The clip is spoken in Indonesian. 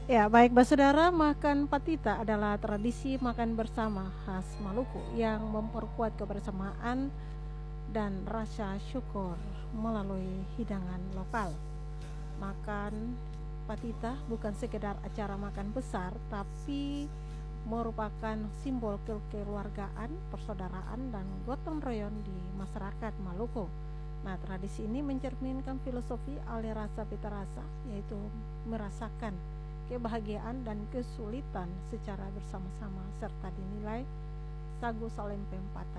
Ya, baik Mbak Saudara, makan patita adalah tradisi makan bersama khas Maluku yang memperkuat kebersamaan dan rasa syukur melalui hidangan lokal. Makan patita bukan sekedar acara makan besar, tapi merupakan simbol kekeluargaan, persaudaraan, dan gotong royong di masyarakat Maluku. Nah, tradisi ini mencerminkan filosofi alih rasa pita rasa, yaitu merasakan kebahagiaan dan kesulitan secara bersama-sama serta dinilai sagu salem pempatan